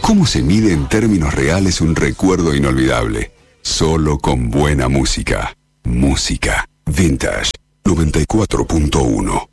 ¿Cómo se mide en términos reales un recuerdo inolvidable? Solo con buena música. Música Vintage 94.1.